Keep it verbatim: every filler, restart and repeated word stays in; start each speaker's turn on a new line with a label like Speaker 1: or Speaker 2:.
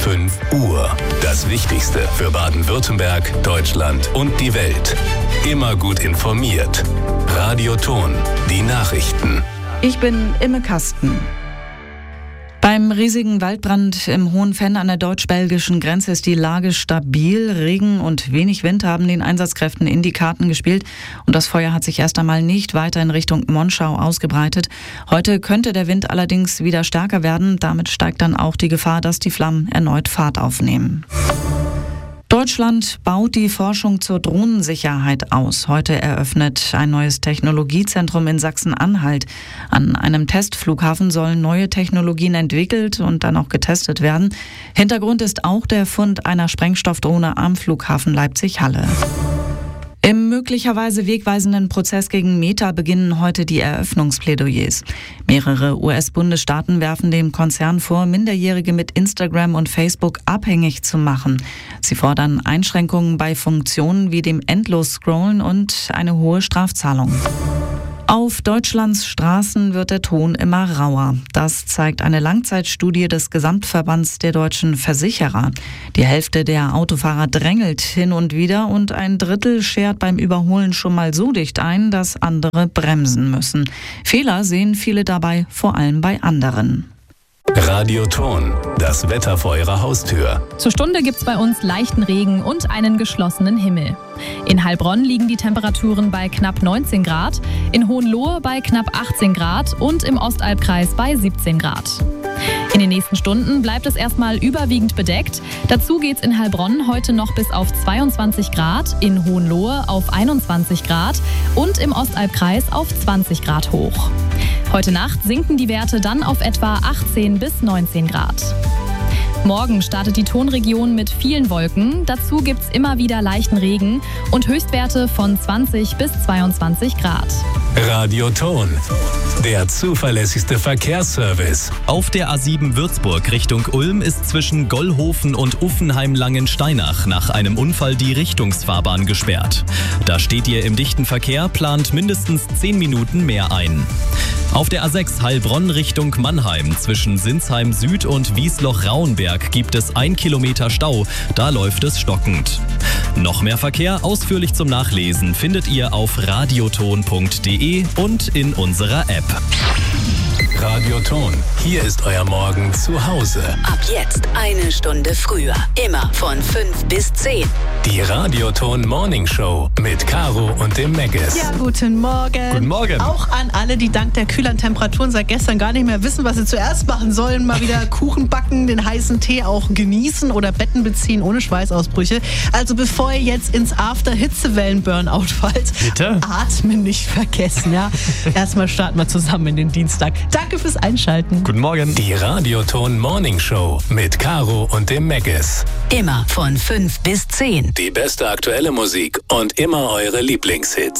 Speaker 1: fünf Uhr. Das Wichtigste für Baden-Württemberg, Deutschland und die Welt. Immer gut informiert. Radio Ton, die Nachrichten.
Speaker 2: Ich bin Imme Kasten. Beim riesigen Waldbrand im Hohenfenn an der deutsch-belgischen Grenze ist die Lage stabil. Regen und wenig Wind haben den Einsatzkräften in die Karten gespielt und das Feuer hat sich erst einmal nicht weiter in Richtung Monschau ausgebreitet. Heute könnte der Wind allerdings wieder stärker werden. Damit steigt dann auch die Gefahr, dass die Flammen erneut Fahrt aufnehmen. Deutschland baut die Forschung zur Drohnensicherheit aus. Heute eröffnet ein neues Technologiezentrum in Sachsen-Anhalt. An einem Testflughafen sollen neue Technologien entwickelt und dann auch getestet werden. Hintergrund ist auch der Fund einer Sprengstoffdrohne am Flughafen Leipzig-Halle. Im möglicherweise wegweisenden Prozess gegen Meta beginnen heute die Eröffnungsplädoyers. Mehrere U S-Bundesstaaten werfen dem Konzern vor, Minderjährige mit Instagram und Facebook abhängig zu machen. Sie fordern Einschränkungen bei Funktionen wie dem Endlos-Scrollen und eine hohe Strafzahlung. Auf Deutschlands Straßen wird der Ton immer rauer. Das zeigt eine Langzeitstudie des Gesamtverbands der deutschen Versicherer. Die Hälfte der Autofahrer drängelt hin und wieder und ein Drittel schert beim Überholen schon mal so dicht ein, dass andere bremsen müssen. Fehler sehen viele dabei, vor allem bei anderen.
Speaker 1: Radio Ton, das Wetter vor Ihrer Haustür.
Speaker 3: Zur Stunde gibt's bei uns leichten Regen und einen geschlossenen Himmel. In Heilbronn liegen die Temperaturen bei knapp neunzehn Grad, in Hohenlohe bei knapp achtzehn Grad und im Ostalbkreis bei siebzehn Grad. In den nächsten Stunden bleibt es erstmal überwiegend bedeckt. Dazu geht's in Heilbronn heute noch bis auf zweiundzwanzig Grad, in Hohenlohe auf einundzwanzig Grad und im Ostalbkreis auf zwanzig Grad hoch. Heute Nacht sinken die Werte dann auf etwa achtzehn bis neunzehn Grad. Morgen startet die Tonregion mit vielen Wolken. Dazu gibt's immer wieder leichten Regen und Höchstwerte von zwanzig bis zweiundzwanzig Grad.
Speaker 1: Radio Ton, der zuverlässigste Verkehrsservice.
Speaker 4: Auf der A sieben Würzburg Richtung Ulm ist zwischen Gollhofen und Uffenheim-Langensteinach nach einem Unfall die Richtungsfahrbahn gesperrt. Da steht ihr im dichten Verkehr, plant mindestens zehn Minuten mehr ein. Auf der A sechs Heilbronn Richtung Mannheim zwischen Sinsheim Süd und Wiesloch-Rauenberg gibt es ein Kilometer Stau. Da läuft es stockend. Noch mehr Verkehr ausführlich zum Nachlesen findet ihr auf radioton punkt de und in unserer App.
Speaker 1: Radio Ton, hier ist euer Morgen zu Hause.
Speaker 5: Ab jetzt eine Stunde früher. Immer von fünf bis zehn.
Speaker 1: Die Radio Ton Morning Show mit Caro und dem Megges.
Speaker 6: Ja, guten Morgen.
Speaker 4: Guten Morgen.
Speaker 6: Auch an alle, die dank der kühleren Temperaturen seit gestern gar nicht mehr wissen, was sie zuerst machen sollen. Mal wieder Kuchen backen, den heißen Tee auch genießen oder Betten beziehen ohne Schweißausbrüche. Also bevor ihr jetzt ins After-Hitzewellen-Burnout fallt,
Speaker 4: Bitte?
Speaker 6: atmen nicht vergessen. Ja? Erstmal starten wir zusammen in den Dienstag. Danke fürs Einschalten.
Speaker 4: Guten Morgen.
Speaker 1: Die Radio Ton Morning Show mit Caro und dem Megges.
Speaker 5: Immer von fünf bis zehn.
Speaker 1: Die beste aktuelle Musik und immer eure Lieblingshits.